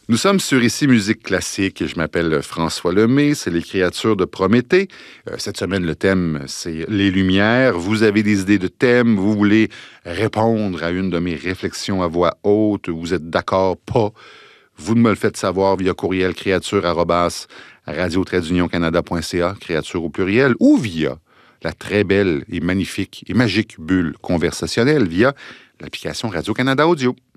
Nous sommes sur Ici Musique Classique. Je m'appelle François Lemay. C'est les créatures de Prométhée. Cette semaine, le thème, c'est les Lumières. Vous avez des idées de thèmes. Vous voulez répondre à une de mes réflexions à voix haute. Vous êtes d'accord, pas. Vous me le faites savoir via courriel créature@radio-canada.ca, créature au pluriel, ou via la très belle et magnifique et magique bulle conversationnelle via l'application Radio-Canada Audio.